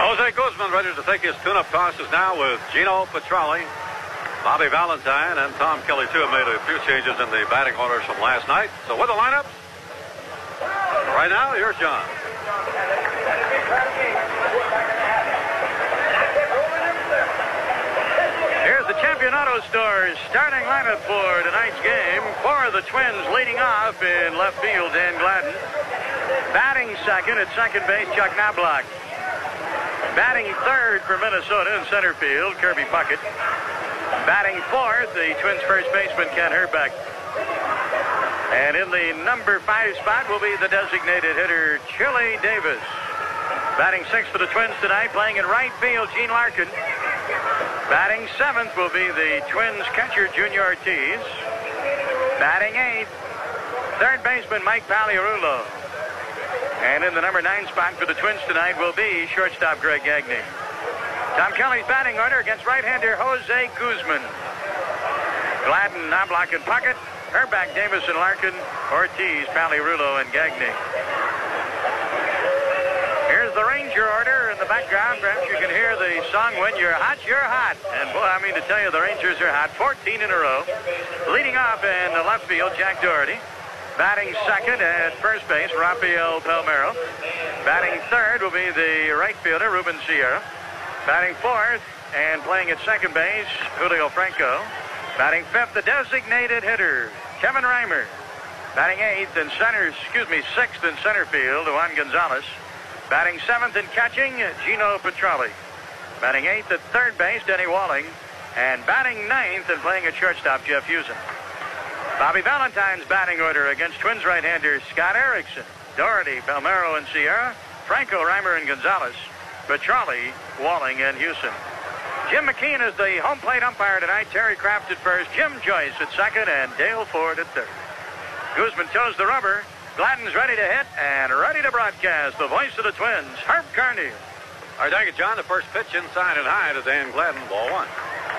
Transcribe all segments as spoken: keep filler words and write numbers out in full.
Jose Guzman ready to take his tune-up tosses now with Gino Petrali. Bobby Valentine and Tom Kelly, too, have made a few changes in the batting orders from last night. So with the lineups, right now, here's John. Here's the Champion Auto Store's starting lineup for tonight's game. For the Twins leading off in left field, Dan Gladden. Batting second at second base, Chuck Knobloch. Batting third for Minnesota in center field, Kirby Puckett. Batting fourth, the Twins first baseman, Ken Herbeck. And in the number five spot will be the designated hitter, Chili Davis. Batting sixth for the Twins tonight, playing in right field, Gene Larkin. Batting seventh will be the Twins catcher, Junior Ortiz. Batting eighth, third baseman, Mike Pagliarulo. And in the number nine spot for the Twins tonight will be shortstop Greg Gagne. Tom Kelly's batting order against right-hander Jose Guzman. Gladden, Knobloch, and Puckett. Herbeck, Davis, and Larkin. Ortiz, Pagliarulo, and Gagne. Here's the Ranger order in the background. Perhaps you can hear the song, When You're Hot, You're Hot. And boy, I mean to tell you, the Rangers are hot. fourteen in a row. Leading off in the left field, Jack Doherty. Batting second at first base, Rafael Palmeiro. Batting third will be the right fielder, Ruben Sierra. Batting fourth and playing at second base, Julio Franco. Batting fifth, the designated hitter, Kevin Reimer. Batting eighth in center, excuse me, sixth in center field, Juan Gonzalez. Batting seventh in catching, Gino Petrali. Batting eighth at third base, Denny Walling. And batting ninth and playing at shortstop, Jeff Husen. Bobby Valentine's batting order against Twins right-handers Scott Erickson, Doherty, Palmeiro, and Sierra, Franco, Reimer, and Gonzalez, Petrali, Walling, and Husen. Jim McKean is the home plate umpire tonight. Terry Kraft at first, Jim Joyce at second, and Dale Ford at third. Guzman toes the rubber. Gladden's ready to hit and ready to broadcast. The voice of the Twins, Herb Carneal. All right, thank you, John. The first pitch inside and high to Dan Gladden, ball one.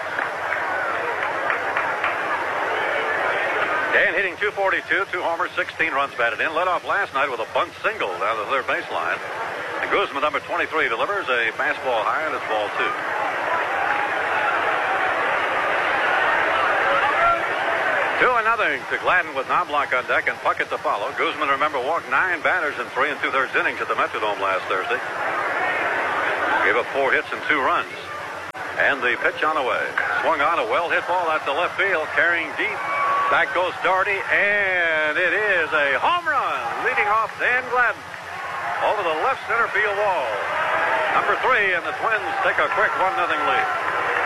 Dan hitting two forty-two, two homers, sixteen runs batted in. Led off last night with a bunt single down the third baseline. And Guzman, number twenty-three, delivers a fastball high, and it's ball two. Two and nothing to Gladden with Knobloch on deck and Puckett to follow. Guzman, remember, walked nine batters in three and two-thirds innings at the Metrodome last Thursday. Gave up four hits and two runs. And the pitch on the way. Swung on a well-hit ball out to left field, carrying deep. Back goes Doherty, and it is a home run, leading off Dan Gladden over the left center field wall. Number three, and the Twins take a quick one nothing lead.